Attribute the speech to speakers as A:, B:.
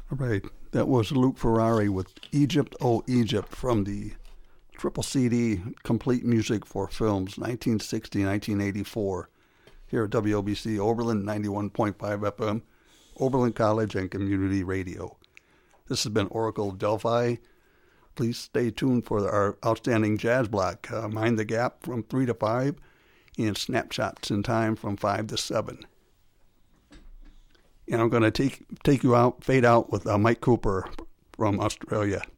A: All right, that was Luke Ferrari with Egypt, Oh Egypt from the triple CD Complete Music for Films, 1960-1984, here at WOBC Oberlin, 91.5 FM, Oberlin College and Community Radio. This has been Oracle of Delphi. Please stay tuned for our outstanding jazz block, Mind the Gap from 3 to 5, and Snapshots in Time from 5 to 7. And I'm going to take you out, fade out with Mike Cooper from Australia.